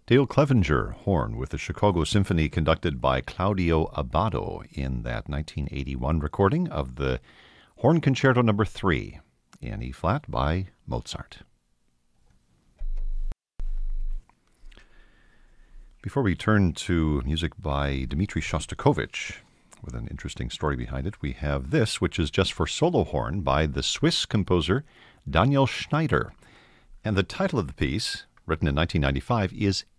Dale Clevenger, horn, with the Chicago Symphony conducted by Claudio Abbado in that 1981 recording of the Horn Concerto No. 3 in E-flat by Mozart. Before we turn to music by Dmitri Shostakovich, with an interesting story behind it, we have this, which is just for solo horn by the Swiss composer Daniel Schneider. And the title of the piece, written in 1995, is